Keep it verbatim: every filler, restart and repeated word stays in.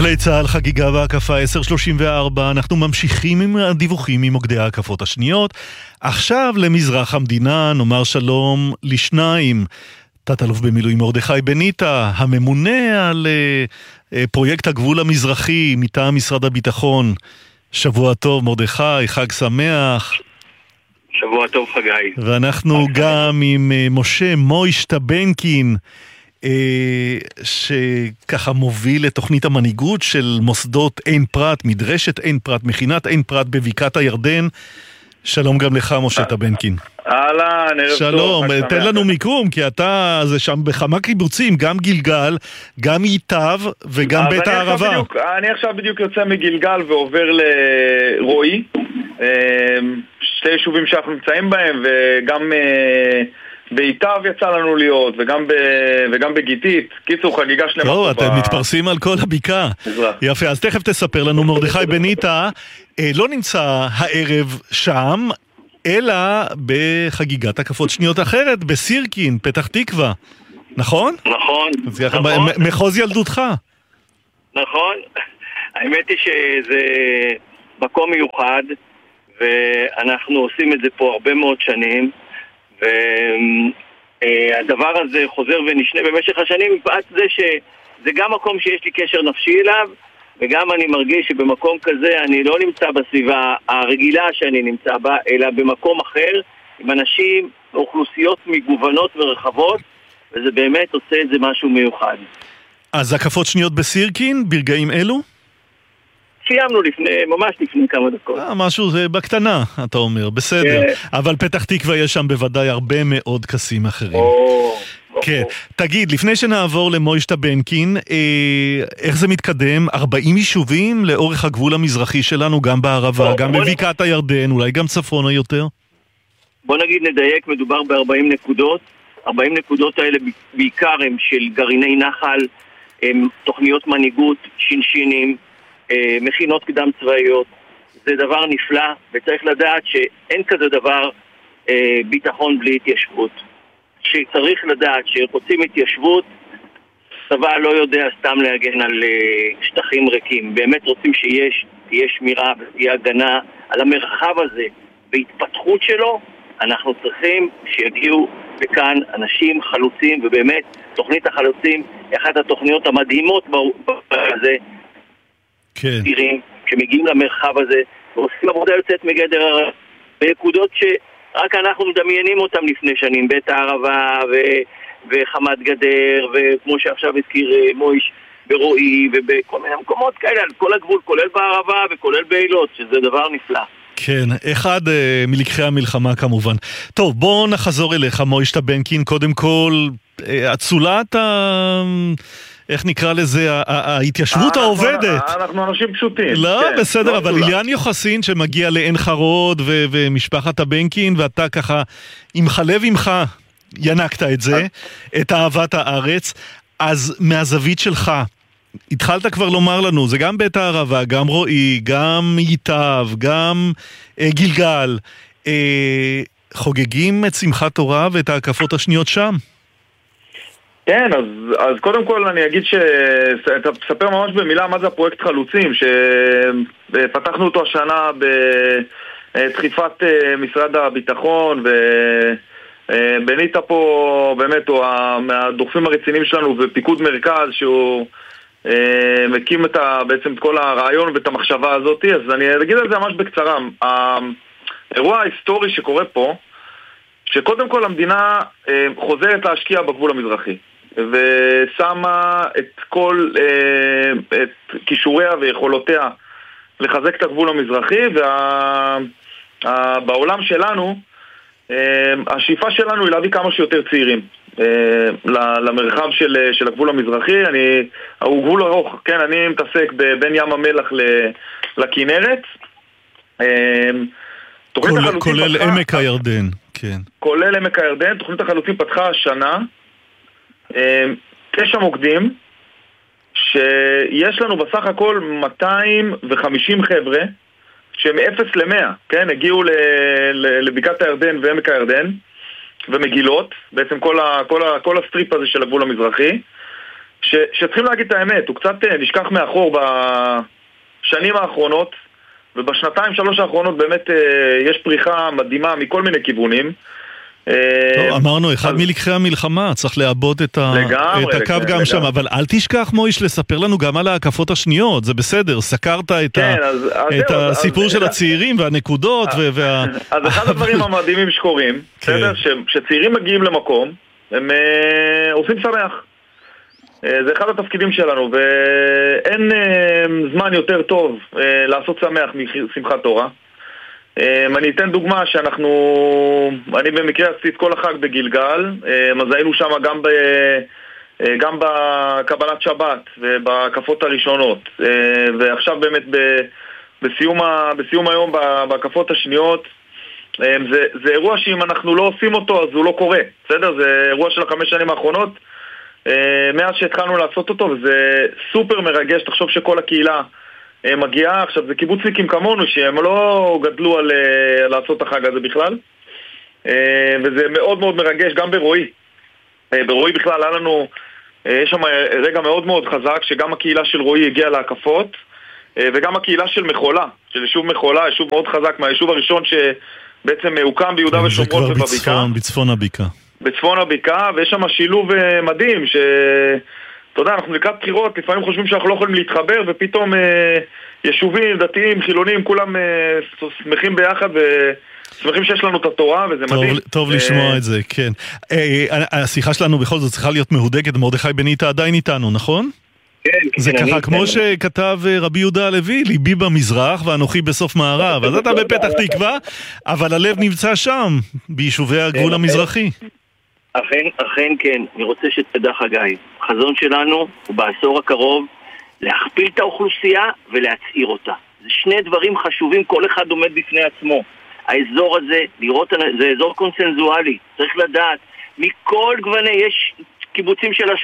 גלי צהל, חגיגה והקפה עשר שלושים וארבע. אנחנו ממשיכים עם הדיווחים ממוקדי ההקפות השניות. עכשיו למזרח המדינה, נאמר שלום לשניים. תת-אלוף במילואים מרדכי בניטה, הממונה על uh, פרויקט הגבול המזרחי מטעם משרד הביטחון. שבוע טוב מרדכי, חג שמח. שבוע טוב חגי. ואנחנו גם עם uh, משה מויש טבנקין, uh, שככה מוביל את תוכנית המנהיגות של מוסדות אין פרט, מדרשת אין פרט, מכינת אין פרט בבקעת הירדן. שלום גם לך משה טבנקין. אהלן, ערב טוב. שלום, תן לנו מיקום, כי אתה זה שם בכמה קיבוצים, גם גילגל, גם ייטב וגם בית הערבה. אני עכשיו בדיוק יוצא מגילגל ועובר לרועי, שתי יישובים שאנחנו נמצאים בהם, וגם בייטב יצא לנו להיות, וגם, ב... וגם בגיתית. קיצור, חגיגה שלמה. טוב, אתם ב... מתפרסים על כל הבקעה. יפה, אז תכף תספר לנו, מרדכי בניטה לא נמצא הערב שם, אלא בחגיגת הקפות שניות אחרת, בסירקין, פתח תקווה. נכון? נכון. אז ככה, נכון. מחוז ילדותך. נכון. האמת היא שזה מקום מיוחד, ואנחנו עושים את זה פה הרבה מאוד שנים, והדבר הזה חוזר ונשנה במשך השנים, מפאת זה שזה גם מקום שיש לי קשר נפשי אליו, וגם אני מרגיש שבמקום כזה אני לא נמצא בסביבה הרגילה שאני נמצא בה, אלא במקום אחר, עם אנשים, אוכלוסיות מגוונות ורחבות, וזה באמת עושה את זה משהו מיוחד. אז הקפות שניות בסירקין, ברגעים אלו? סיימנו לפני, ממש לפני כמה דקות. אה, משהו זה בקטנה, אתה אומר, בסדר. אבל פתח תקווה יש שם בוודאי הרבה מאוד כסים אחרים. כן, תגיד, לפני שנעבור למויש טבנקין, איך זה מתקדם? ארבעים יישובים לאורך הגבול המזרחי שלנו, גם בערבה, גם בבקעת הירדן, אולי גם צפונה יותר? בוא נגיד נדייק, מדובר ב-ארבעים נקודות. ארבעים נקודות האלה בעיקר הם של גרעיני נחל, הם תוכניות מנהיגות, שינשינים, מכינות קדם צבאיות. זה דבר נפלא, וצריך לדעת שאין כזה דבר ביטחון בלי התיישבות. שצריך לדעת שרוצים התיישבות, צבא לא יודע סתם להגן על שטחים ריקים. באמת רוצים שיש, תהיה שמירה ותהיה הגנה על המרחב הזה והתפתחות שלו. אנחנו צריכים שיגיעו לכאן אנשים חלוצים, ובאמת תוכנית החלוצים היא אחת התוכניות המדהימות בזה. כן. צעירים שמגיעים למרחב הזה ועושים עבודה יוצאת מגדר בנקודות שרק אנחנו מדמיינים אותם לפני שנים, בית הערבה ו- וחמת גדר, וכמו שעכשיו הזכיר מויש ברועי ובכל מיני מקומות כאלה, על כל הגבול, כולל בערבה וכולל בעילות, שזה דבר נפלא. כן, אחד אה, מלקחי המלחמה כמובן. טוב, בואו נחזור אליך מויש טבנקין. קודם כל, אה, הצולת ה... איך נקרא לזה, ההתיישבות העובדת. אנחנו אנשים פשוטים. לא, בסדר, אבל איליאן יוחסין שמגיע לעין חרוד ומשפחת טבנקין, ואתה ככה, עם חלב עמך ינקת את זה, את אהבת הארץ. אז מהזווית שלך, התחלת כבר לומר לנו, זה גם בית הערבה, גם רועי, גם ייטב, גם גילגל, חוגגים את שמחת תורה ואת ההקפות השניות שם? כן, אז, אז קודם כל אני אגיד שאתה תספר ממש במילה מה זה הפרויקט חלוצים, שפתחנו אותו השנה בדחיפת משרד הביטחון, ובניטה פה באמת הוא מהדוחפים הרציניים שלנו ופיקוד מרכז שהוא מקים את ה, בעצם את כל הרעיון ואת המחשבה הזאת. אז אני אגיד על זה ממש בקצרה. האירוע ההיסטורי שקורה פה, שקודם כל המדינה חוזרת להשקיע בגבול המזרחי ושמה את כל את כישוריה ויכולותיה לחזק את הגבול המזרחי, ובעולם שלנו השאיפה שלנו היא להביא כמה שיותר צעירים למרחב של, של הגבול המזרחי. אני, הוא גבול ארוך, כן, אני מתעסק בין ים המלח לכנרת. כולל, כולל פתחה, עמק הירדן, כן. כולל עמק הירדן, תוכנית החלוצים פתחה השנה תשע מוקדים, שיש לנו בסך הכל מאתיים וחמישים חבר'ה, שהם אפס למאה, כן? הגיעו לבקעת הירדן ועמק הירדן, ומגילות, בעצם כל, ה, כל, ה, כל הסטריפ הזה של הגבול המזרחי, ש, שצריכים להגיד את האמת, הוא קצת נשכח מאחור בשנים האחרונות, ובשנתיים שלוש האחרונות באמת יש פריחה מדהימה מכל מיני כיוונים. טוב, אמרנו, אחד מלקחי המלחמה, צריך לעבוד את הקו גם שם, אבל אל תשכח מויש לספר לנו גם על ההקפות השניות, זה בסדר, סקרת את הסיפור של הצעירים והנקודות. אז אחד הדברים המדהימים שקורים, שצעירים מגיעים למקום, הם עושים שמח. זה אחד התפקידים שלנו, ואין זמן יותר טוב לעשות שמח משמחת תורה. אני אתן דוגמה שאנחנו, אני במקרה עשיתי את כל החג בגילגל, אז היינו שם גם, ב, גם בקבלת שבת ובהקפות הראשונות, ועכשיו באמת בסיום, בסיום היום בהקפות השניות. זה, זה אירוע שאם אנחנו לא עושים אותו אז הוא לא קורה, בסדר? זה אירוע של החמש שנים האחרונות, מאז שהתחלנו לעשות אותו, וזה סופר מרגש. תחשוב שכל הקהילה מגיעה, עכשיו זה קיבוצניקים כמונו שהם לא גדלו על, על לעשות החג הזה בכלל, וזה מאוד מאוד מרגש. גם ברואי, ברואי בכלל היה לנו, יש שם רגע מאוד מאוד חזק שגם הקהילה של רואי הגיעה להקפות, וגם הקהילה של מחולה, של יישוב מחולה, יישוב מאוד חזק מהיישוב הראשון שבעצם הוקם ביהודה ושומרון ובבקעה, בצפון, בצפון הבקעה בצפון הבקעה, ויש שם שילוב מדהים ש... אתה יודע, אנחנו לקראת בחירות, לפעמים חושבים שאנחנו לא יכולים להתחבר, ופתאום אה, יישובים, דתיים, חילונים, כולם אה, שמחים ביחד ושמחים שיש לנו את התורה, וזה טוב, מדהים. טוב אה... לשמוע את זה, כן. אה, השיחה שלנו בכל זאת צריכה להיות מהודקת, מרדכי בניטה עדיין איתנו, נכון? כן, זה כן, ככה, אני, כמו כן. שכתב רבי יהודה הלוי, ליבי במזרח ואנוכי בסוף מערב, אז אתה בפתח תקווה, אבל הלב נמצא שם, ביישובי הגבול המזרחי. אכן, אכן כן. אני רוצה שתדע חגי, החזון שלנו הוא בעשור הקרוב להכפיל את האוכלוסייה ולהצעיר אותה. זה שני דברים חשובים, כל אחד עומד בפני עצמו. האזור הזה, לראות, זה אזור קונסנזואלי, צריך לדעת, מכל גווני, יש קיבוצים של